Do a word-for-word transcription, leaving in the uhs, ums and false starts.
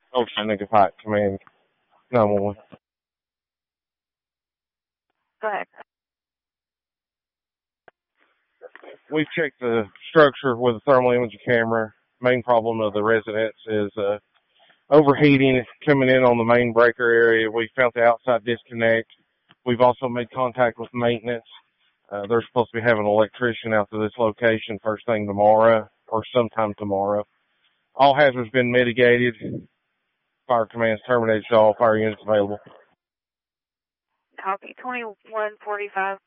Okay, nigga, fight command. nine one one. Go ahead. We've checked the structure with a thermal imaging camera. Main problem of the residence is uh, overheating coming in on the main breaker area. We found the outside disconnect. We've also made contact with maintenance. Uh, they're supposed to be having an electrician out to this location first thing tomorrow or sometime tomorrow. All hazards been mitigated. Fire command's terminated all fire units available. Copy. twenty-one forty-five.